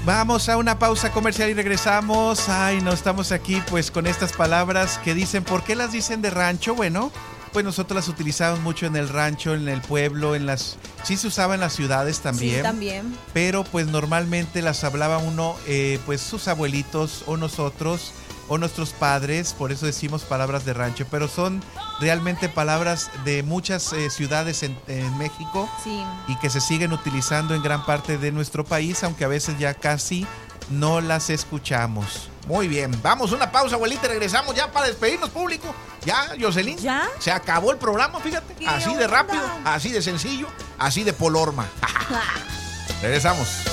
Vamos a una pausa comercial y regresamos. Ay, no, estamos aquí pues con estas palabras que dicen, ¿por qué las dicen de rancho? Bueno, pues nosotros las utilizamos mucho en el rancho, en el pueblo, sí se usaba en las ciudades también. Sí, también. Pero pues normalmente las hablaba uno, pues sus abuelitos o nosotros o nuestros padres, por eso decimos palabras de rancho, pero son realmente palabras de muchas ciudades en México. Sí. Y que se siguen utilizando en gran parte de nuestro país, aunque a veces ya casi no las escuchamos. Muy bien, vamos a una pausa, abuelita, y regresamos ya para despedirnos, público. Ya, Jocelyn. ¿Ya? Se acabó el programa, fíjate. ¿Qué Así de onda? rápido, así de sencillo, así de polorma. Regresamos.